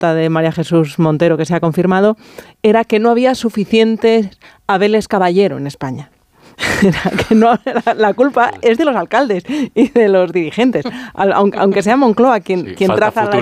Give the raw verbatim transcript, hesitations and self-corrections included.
esta de María Jesús Montero que se ha confirmado, era que no había suficientes Abeles Caballero en España. Que no, la, la culpa es de los alcaldes y de los dirigentes, aunque, aunque sea Moncloa quien, sí, quien traza la